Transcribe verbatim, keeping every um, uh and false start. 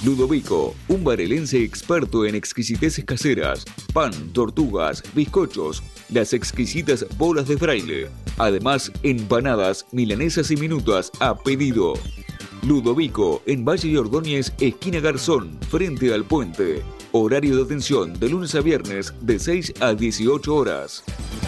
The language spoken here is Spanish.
Ludovico, un barelense experto en exquisiteces caseras, pan, tortugas, bizcochos, las exquisitas bolas de fraile. Además, empanadas, milanesas y minutas a pedido. Ludovico, en Valle de Ordóñez, esquina Garzón, frente al puente. Horario de atención de lunes a viernes de seis a dieciocho horas.